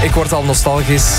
Ik word al nostalgisch.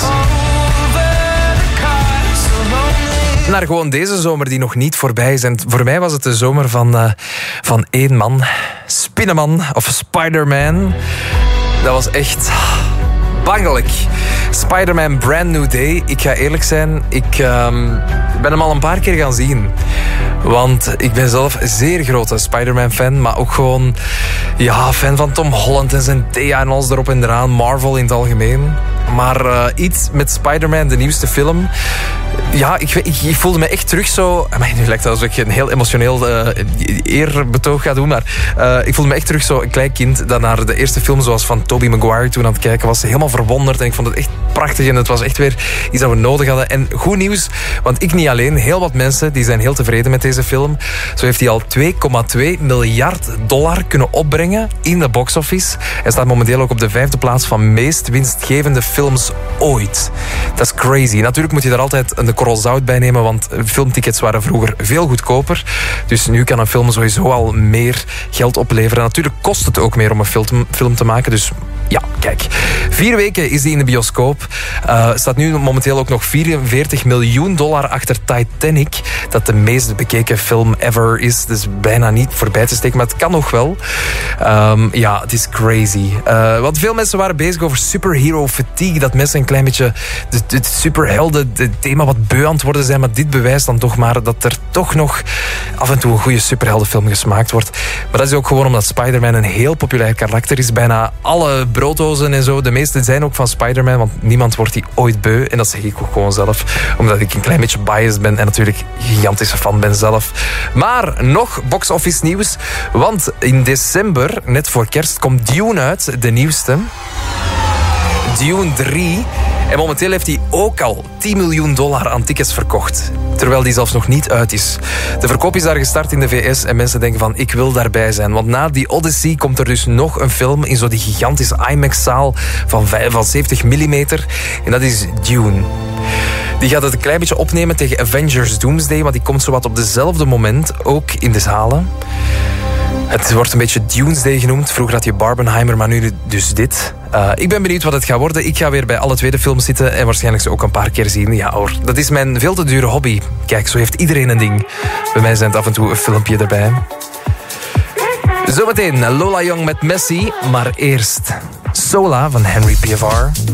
Naar gewoon deze zomer die nog niet voorbij is. En voor mij was het de zomer van één man. Spinnenman of Spider-Man. Dat was echt bangelijk. Spider-Man Brand New Day. Ik ga eerlijk zijn, ik ben hem al een paar keer gaan zien. Want ik ben zelf een zeer grote Spider-Man-fan. Maar ook gewoon fan van Tom Holland en Zendaya en alles erop en eraan. Marvel in het algemeen. Maar iets met Spider-Man, de nieuwste film. Ja, ik voelde me echt terug zo... Nu lijkt het alsof ik een heel emotioneel eerbetoog ga doen. Maar ik voelde me echt terug zo een klein kind dat naar de eerste film zoals van Tobey Maguire toen aan het kijken was. Helemaal verwonderd en ik vond het echt prachtig. En het was echt weer iets dat we nodig hadden. En goed nieuws, want ik niet alleen. Heel wat mensen die zijn heel tevreden met deze film. Zo heeft hij al $2,2 miljard kunnen opbrengen in de box-office. Hij staat momenteel ook op de 5e plaats van meest winstgevende films ooit. Dat is crazy. Natuurlijk moet je daar altijd een korrel zout bij nemen, want filmtickets waren vroeger veel goedkoper. Dus nu kan een film sowieso al meer geld opleveren. Natuurlijk kost het ook meer om een film te maken. Dus ja, kijk. 4 weken is die in de bioscoop. Staat nu momenteel ook nog $44 miljoen achter Titanic. Dat de meest bekeken film ever is. Dus bijna niet voorbij te steken, maar het kan nog wel. Het is crazy. Want veel mensen waren bezig over superhero fatigue. Dat mensen een klein beetje het superhelden, het thema wat beu aan het worden zijn. Maar dit bewijst dan toch maar dat er toch nog af en toe een goede superheldenfilm gesmaakt wordt. Maar dat is ook gewoon omdat Spider-Man een heel populair karakter is. Bijna alle brooddozen en zo, de meeste zijn ook van Spider-Man, want niemand wordt die ooit beu. En dat zeg ik ook gewoon zelf, omdat ik een klein beetje biased ben en natuurlijk een gigantische fan ben zelf. Maar nog box-office nieuws, want in december, net voor kerst, komt Dune uit, de nieuwste. Dune 3. En momenteel heeft hij ook al $10 miljoen aan tickets verkocht. Terwijl die zelfs nog niet uit is. De verkoop is daar gestart in de VS en mensen denken van, ik wil daarbij zijn. Want na die Odyssey komt er dus nog een film in zo die gigantische IMAX-zaal van 70 mm. En dat is Dune. Die gaat het een klein beetje opnemen tegen Avengers Doomsday, want die komt zowat op dezelfde moment ook in de zalen. Het wordt een beetje Doomsday genoemd. Vroeger had je Barbenheimer, maar nu dus dit. Ik ben benieuwd wat het gaat worden. Ik ga weer bij alle tweede films zitten en waarschijnlijk ze ook een paar keer zien. Ja hoor, dat is mijn veel te dure hobby. Kijk, zo heeft iedereen een ding. Bij mij zijn het af en toe een filmpje erbij. Zometeen Lola Young met Messi, maar eerst Sola van Henry Pivar.